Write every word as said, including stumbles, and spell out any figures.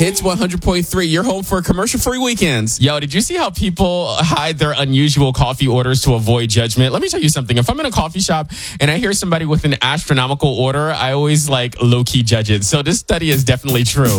Hits one hundred point three. You're home for commercial-free weekends. Yo, did you see how people hide their unusual coffee orders to avoid judgment? Let me tell you something. If I'm in a coffee shop and I hear somebody with an astronomical order, I always like low-key judge it. So this study is definitely true.